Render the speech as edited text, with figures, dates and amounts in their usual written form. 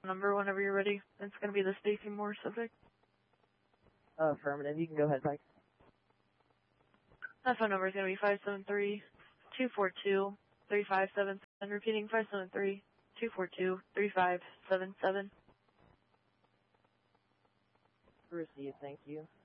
number whenever you're ready. It's going to be the Stacy Moore subject. Affirmative. You can go ahead, Mike. That phone number is going to be 573-242-3577. Repeating 573-242-3577. Received. Thank you.